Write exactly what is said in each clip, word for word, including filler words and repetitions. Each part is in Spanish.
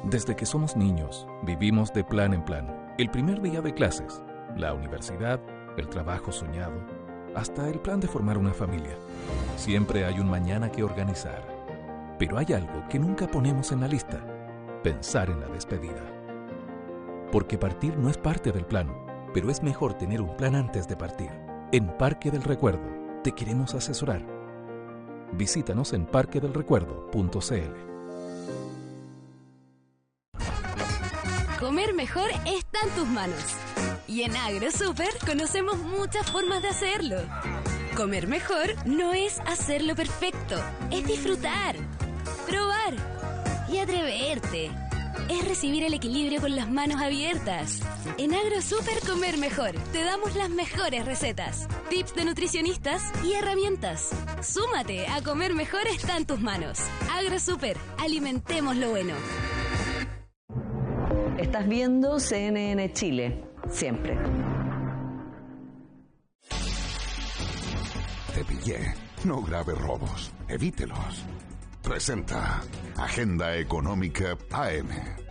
Desde que somos niños, vivimos de plan en plan. El primer día de clases, la universidad, el trabajo soñado, hasta el plan de formar una familia. Siempre hay un mañana que organizar. Pero hay algo que nunca ponemos en la lista: pensar en la despedida. Porque partir no es parte del plan, pero es mejor tener un plan antes de partir. En Parque del Recuerdo te queremos asesorar. Visítanos en parque del recuerdo punto c l. Comer mejor está en tus manos. Y en AgroSuper conocemos muchas formas de hacerlo. Comer mejor no es hacerlo perfecto, es disfrutar, probar y atreverte. Es recibir el equilibrio con las manos abiertas. En AgroSuper Comer Mejor te damos las mejores recetas, tips de nutricionistas y herramientas. Súmate a Comer Mejor está en tus manos. AgroSuper, alimentemos lo bueno. Estás viendo C N N Chile, siempre. Te pillé. No grave robos. Evítelos. Presenta Agenda Económica A M.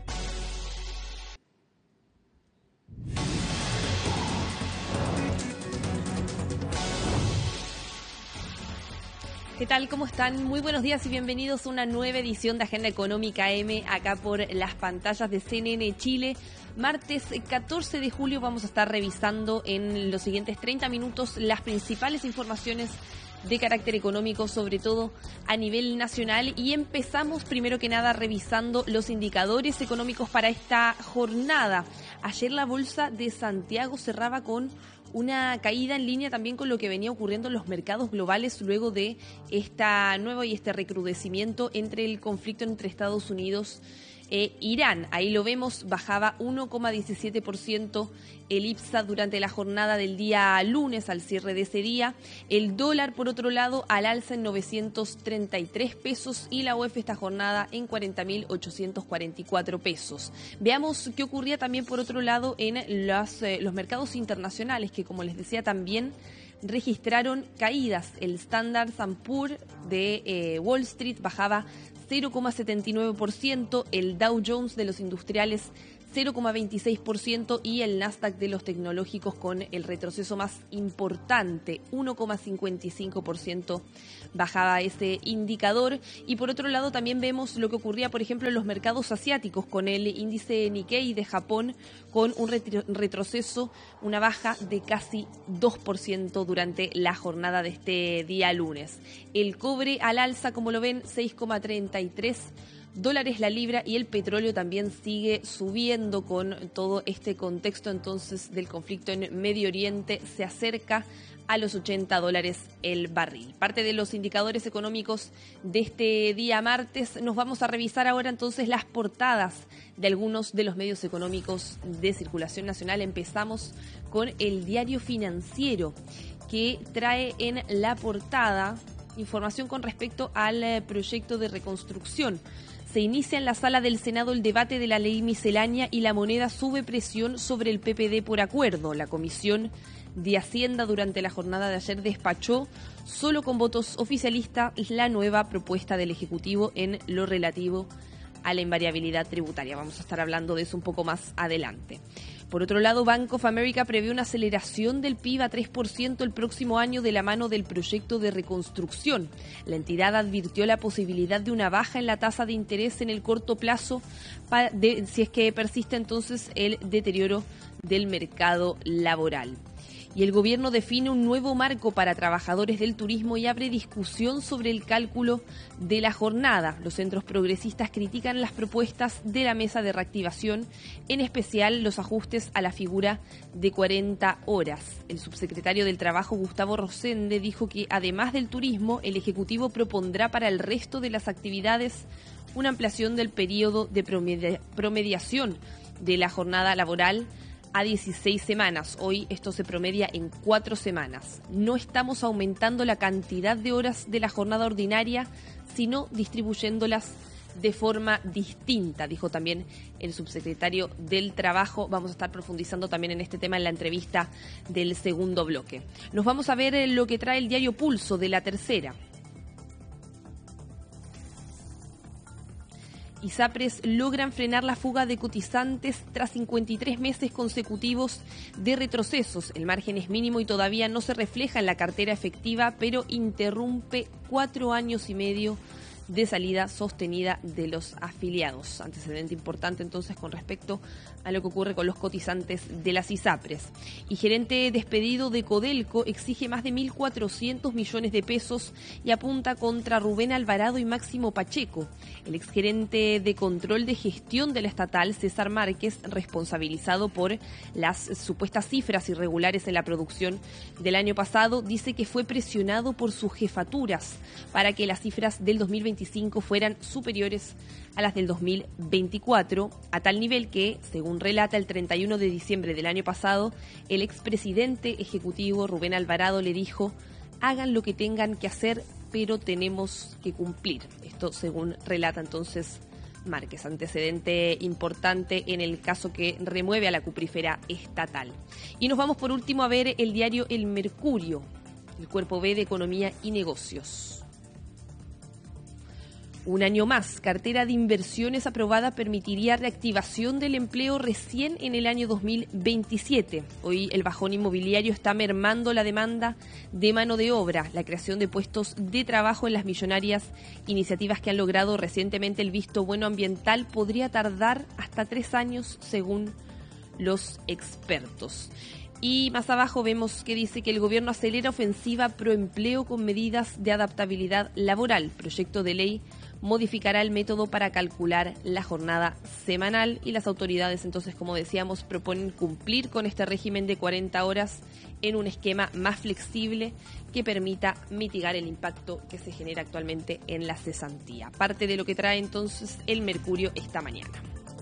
¿Qué tal? ¿Cómo están? Muy buenos días y bienvenidos a una nueva edición de Agenda Económica A M acá por las pantallas de C N N Chile. Martes catorce de julio vamos a estar revisando en los siguientes treinta minutos las principales informaciones de carácter económico, sobre todo a nivel nacional, y empezamos primero que nada revisando los indicadores económicos para esta jornada. Ayer la Bolsa de Santiago cerraba con una caída en línea también con lo que venía ocurriendo en los mercados globales luego de esta nueva y este recrudecimiento entre el conflicto entre Estados Unidos e Irán. Ahí lo vemos, bajaba uno coma diecisiete por ciento el IPSA durante la jornada del día lunes al cierre de ese día. El dólar, por otro lado, al alza en novecientos treinta y tres pesos y la U E F esta jornada en cuarenta mil ochocientos cuarenta y cuatro pesos. Veamos qué ocurría también, por otro lado, en los, eh, los mercados internacionales, que, como les decía, también registraron caídas. El Standard and Poor's de eh, Wall Street bajaba cero coma setenta y nueve por ciento, el Dow Jones de los industriales cero coma veintiséis por ciento y el Nasdaq de los tecnológicos con el retroceso más importante, uno coma cincuenta y cinco por ciento bajaba ese indicador. Y por otro lado también vemos lo que ocurría, por ejemplo, en los mercados asiáticos, con el índice Nikkei de Japón con un retro- retroceso, una baja de casi dos por ciento durante la jornada de este día lunes. El cobre al alza, como lo ven, seis coma treinta y tres dólares la libra, y el petróleo también sigue subiendo con todo este contexto entonces del conflicto en Medio Oriente, se acerca a los ochenta dólares el barril. Parte de los indicadores económicos de este día martes. Nos vamos a revisar ahora entonces las portadas de algunos de los medios económicos de circulación nacional. Empezamos con el Diario Financiero, que trae en la portada información con respecto al proyecto de reconstrucción. Se inicia en la sala del Senado el debate de la ley miscelánea y la moneda sube presión sobre el P P D por acuerdo. La Comisión de Hacienda durante la jornada de ayer despachó solo con votos oficialistas la nueva propuesta del Ejecutivo en lo relativo a la invariabilidad tributaria. Vamos a estar hablando de eso un poco más adelante. Por otro lado, Bank of America prevé una aceleración del P I B a tres por ciento el próximo año de la mano del proyecto de reconstrucción. La entidad advirtió la posibilidad de una baja en la tasa de interés en el corto plazo para de, si es que persiste entonces el deterioro del mercado laboral. Y el gobierno define un nuevo marco para trabajadores del turismo y abre discusión sobre el cálculo de la jornada. Los centros progresistas critican las propuestas de la mesa de reactivación, en especial los ajustes a la figura de cuarenta horas. El subsecretario del Trabajo, Gustavo Rosende, dijo que además del turismo, el Ejecutivo propondrá para el resto de las actividades una ampliación del periodo de promedia- promediación de la jornada laboral a dieciséis semanas. Hoy esto se promedia en cuatro semanas. No estamos aumentando la cantidad de horas de la jornada ordinaria, sino distribuyéndolas de forma distinta, dijo también el subsecretario del Trabajo. Vamos a estar profundizando también en este tema en la entrevista del segundo bloque. Nos vamos a ver lo que trae el diario Pulso de La Tercera. ISAPRES logran frenar la fuga de cotizantes tras cincuenta y tres meses consecutivos de retrocesos. El margen es mínimo y todavía no se refleja en la cartera efectiva, pero interrumpe cuatro años y medio de salida sostenida de los afiliados. Antecedente importante entonces con respecto a lo que ocurre con los cotizantes de las ISAPRES. Y gerente despedido de Codelco exige más de mil cuatrocientos millones de pesos y apunta contra Rubén Alvarado y Máximo Pacheco. El exgerente de control de gestión de la estatal, César Márquez, responsabilizado por las supuestas cifras irregulares en la producción del año pasado, dice que fue presionado por sus jefaturas para que las cifras del dos mil veinticinco fueran superiores a las del dos mil veinticuatro, a tal nivel que, según relata el treinta y uno de diciembre del año pasado, el expresidente ejecutivo Rubén Alvarado le dijo: hagan lo que tengan que hacer, pero tenemos que cumplir. Esto según relata entonces Márquez, antecedente importante en el caso que remueve a la cuprífera estatal. Y nos vamos por último a ver el diario El Mercurio, el cuerpo B de Economía y Negocios. Un año más, cartera de inversiones aprobada permitiría reactivación del empleo recién en el año dos mil veintisiete. Hoy el bajón inmobiliario está mermando la demanda de mano de obra, la creación de puestos de trabajo en las millonarias iniciativas que han logrado recientemente el visto bueno ambiental podría tardar hasta tres años según los expertos. Y más abajo vemos que dice que el gobierno acelera ofensiva proempleo con medidas de adaptabilidad laboral. Proyecto de ley modificará el método para calcular la jornada semanal y las autoridades, entonces, como decíamos, proponen cumplir con este régimen de cuarenta horas en un esquema más flexible que permita mitigar el impacto que se genera actualmente en la cesantía. Parte de lo que trae entonces el Mercurio esta mañana.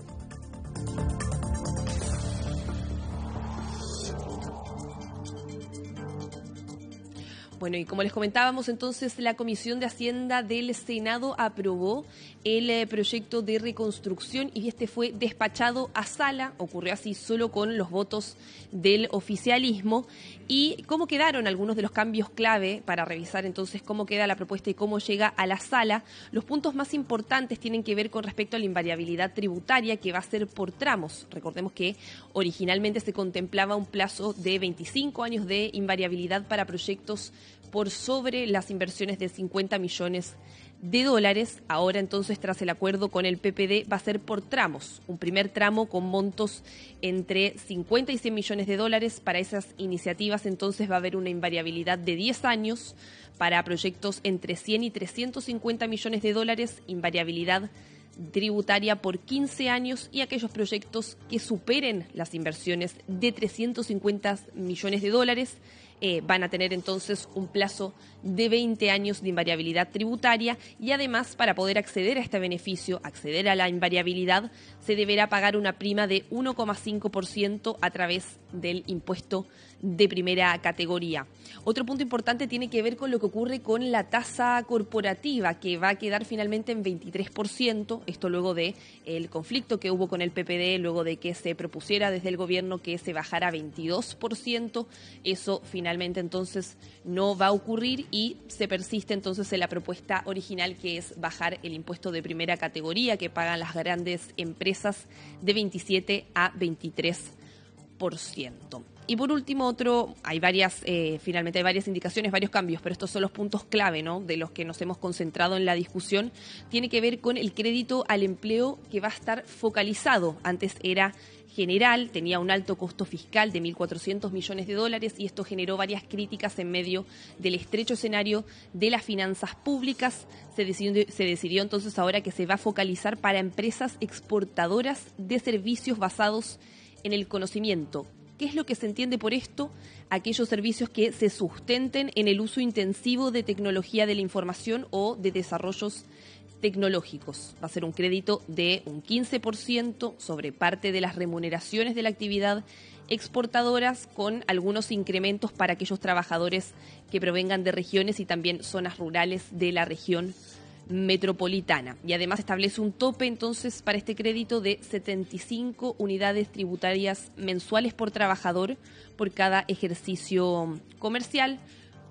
Bueno, y como les comentábamos, entonces la Comisión de Hacienda del Senado aprobó el eh, proyecto de reconstrucción y este fue despachado a sala. Ocurrió así solo con los votos del oficialismo. Y cómo quedaron algunos de los cambios clave para revisar entonces cómo queda la propuesta y cómo llega a la sala. Los puntos más importantes tienen que ver con respecto a la invariabilidad tributaria, que va a ser por tramos. Recordemos que originalmente se contemplaba un plazo de veinticinco años de invariabilidad para proyectos por sobre las inversiones de cincuenta millones de dólares. Ahora entonces, tras el acuerdo con el P P D, va a ser por tramos. Un primer tramo con montos entre cincuenta y cien millones de dólares. Para esas iniciativas entonces va a haber una invariabilidad de diez años. Para proyectos entre cien y trescientos cincuenta millones de dólares, invariabilidad tributaria por quince años, y aquellos proyectos que superen las inversiones de trescientos cincuenta millones de dólares eh, van a tener entonces un plazo de veinte años de invariabilidad tributaria. Y además, para poder acceder a este beneficio, acceder a la invariabilidad, se deberá pagar una prima de uno coma cinco por ciento a través del impuesto de primera categoría. Otro punto importante tiene que ver con lo que ocurre con la tasa corporativa, que va a quedar finalmente en veintitrés por ciento. Esto luego de el conflicto que hubo con el P P D, luego de que se propusiera desde el gobierno que se bajara a veintidós por ciento. Eso finalmente entonces no va a ocurrir y se persiste entonces en la propuesta original, que es bajar el impuesto de primera categoría que pagan las grandes empresas de veintisiete a veintitrés por ciento. Y por último, otro, hay varias, eh, finalmente hay varias indicaciones, varios cambios, pero estos son los puntos clave, ¿no?, de los que nos hemos concentrado en la discusión. Tiene que ver con el crédito al empleo, que va a estar focalizado. Antes era general, tenía un alto costo fiscal de mil cuatrocientos millones de dólares y esto generó varias críticas en medio del estrecho escenario de las finanzas públicas. Se decidió, se decidió entonces ahora que se va a focalizar para empresas exportadoras de servicios basados en el conocimiento. ¿Qué es lo que se entiende por esto? Aquellos servicios que se sustenten en el uso intensivo de tecnología de la información o de desarrollos tecnológicos. Va a ser un crédito de un quince por ciento sobre parte de las remuneraciones de la actividad exportadoras, con algunos incrementos para aquellos trabajadores que provengan de regiones y también zonas rurales de la región metropolitana. Y además establece un tope entonces para este crédito de setenta y cinco unidades tributarias mensuales por trabajador por cada ejercicio comercial,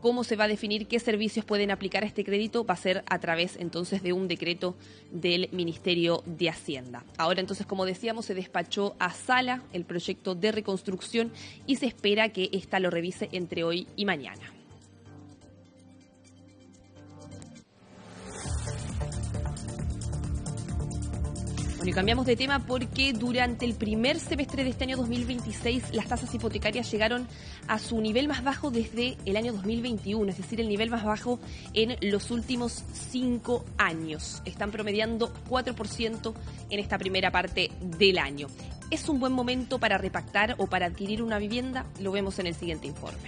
cómo se va a definir qué servicios pueden aplicar a este crédito va a ser a través entonces de un decreto del Ministerio de Hacienda. Ahora entonces, como decíamos, se despachó a sala el proyecto de reconstrucción y se espera que ésta lo revise entre hoy y mañana. Bueno, y cambiamos de tema porque durante el primer semestre de este año dos mil veintiséis las tasas hipotecarias llegaron a su nivel más bajo desde el año dos mil veintiuno, es decir, el nivel más bajo en los últimos cinco años. Están promediando cuatro por ciento en esta primera parte del año. ¿Es un buen momento para repactar o para adquirir una vivienda? Lo vemos en el siguiente informe.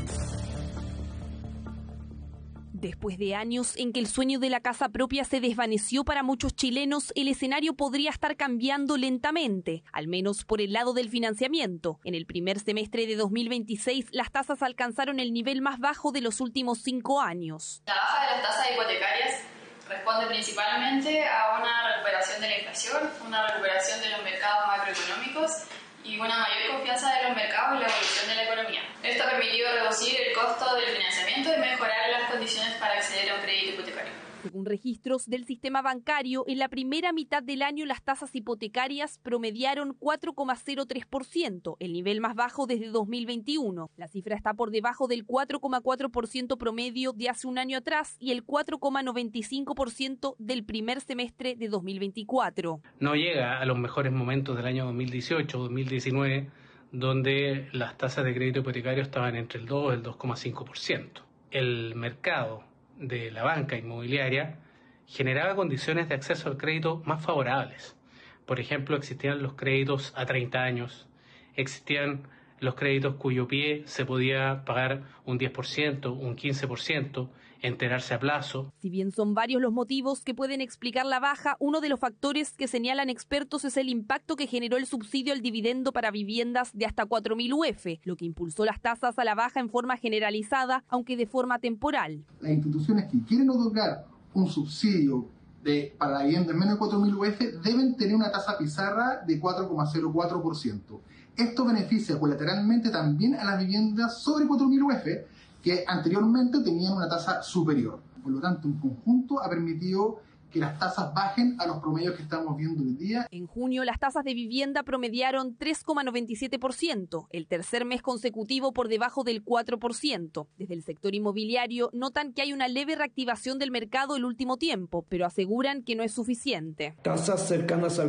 Después de años en que el sueño de la casa propia se desvaneció para muchos chilenos, el escenario podría estar cambiando lentamente, al menos por el lado del financiamiento. En el primer semestre de dos mil veintiséis, las tasas alcanzaron el nivel más bajo de los últimos cinco años. La baja de las tasas hipotecarias responde principalmente a una recuperación de la inflación, una recuperación de los mercados macroeconómicos y una mayor confianza de los mercados en la evolución de la economía. Esto ha permitido reducir el costo del financiamiento y mejorar las condiciones para acceder a un crédito hipotecario. Según registros del sistema bancario, en la primera mitad del año las tasas hipotecarias promediaron cuatro coma cero tres por ciento, el nivel más bajo desde dos mil veintiuno. La cifra está por debajo del cuatro coma cuatro por ciento promedio de hace un año atrás y el cuatro coma noventa y cinco por ciento del primer semestre de dos mil veinticuatro. No llega a los mejores momentos del año dos mil dieciocho, dos mil diecinueve, donde las tasas de crédito hipotecario estaban entre el dos y el dos coma cinco por ciento. El mercado de la banca inmobiliaria generaba condiciones de acceso al crédito más favorables. Por ejemplo, existían los créditos a treinta años, existían los créditos cuyo pie se podía pagar un diez por ciento, un quince por ciento, enterarse a plazo. Si bien son varios los motivos que pueden explicar la baja, uno de los factores que señalan expertos es el impacto que generó el subsidio al dividendo para viviendas de hasta cuatro mil U F, lo que impulsó las tasas a la baja en forma generalizada, aunque de forma temporal. Las instituciones que quieren otorgar un subsidio de, para la vivienda en menos de cuatro mil U F deben tener una tasa pizarra de cuatro coma cero cuatro por ciento. Esto beneficia colateralmente también a las viviendas sobre cuatro mil U F que anteriormente tenían una tasa superior. Por lo tanto, en conjunto ha permitido que las tasas bajen a los promedios que estamos viendo hoy día. En junio, las tasas de vivienda promediaron tres coma noventa y siete por ciento, el tercer mes consecutivo por debajo del cuatro por ciento. Desde el sector inmobiliario notan que hay una leve reactivación del mercado el último tiempo, pero aseguran que no es suficiente. Tasas cercanas al